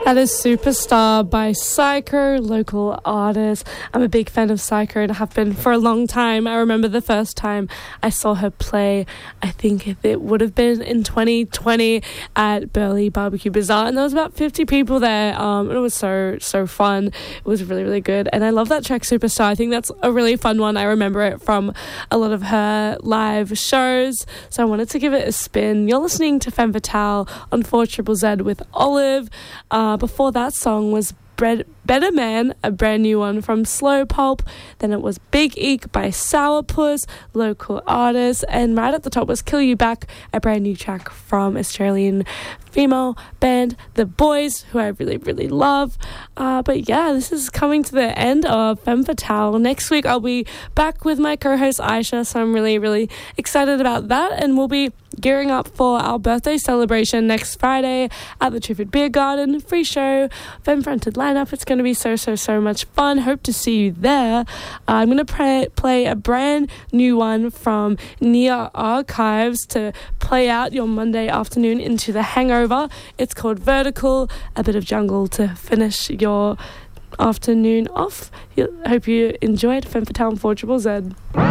That is Superstar by Psycho, local artist. I'm a big fan of Psycho and have been for a long time. I remember the first time I saw her play, I think it would have been in 2020 at Burleigh Barbecue Bazaar, and there was about 50 people there. It was so fun. It was really, really good. And I love that track, Superstar. I think that's a really fun one. I remember it from a lot of her live shows, so I wanted to give it a spin. You're listening to Femme Fatale on 4ZZZ with Olive. Before that song was Better Man, a brand new one from Slow Pulp. Then it was Big Eek by Sourpuss, local artist. And right at the top was Kill You Back, a brand new track from Australian female band The Boys, who I really, really love. But yeah, this is coming to the end of Femme Fatale. Next week I'll be back with my co-host Aisha, so I'm really, really excited about that. And we'll be gearing up for our birthday celebration next Friday at the Triffid Beer Garden. Free show, femme-fronted lineup. It's going to be so much fun. Hope to see you there. I'm going to play a brand new one from Near Archives to play out your Monday afternoon into the hangover. It's called Vertical, a bit of jungle to finish your afternoon off. Hope you enjoyed Femme Fatale and 4ZZZ.